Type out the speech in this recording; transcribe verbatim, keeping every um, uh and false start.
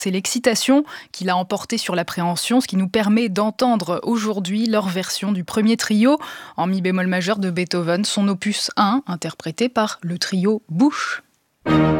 C'est l'excitation qui l'a emporté sur l'appréhension, ce qui nous permet d'entendre aujourd'hui leur version du premier trio en mi bémol majeur de Beethoven, son opus un, interprété par le trio Busch.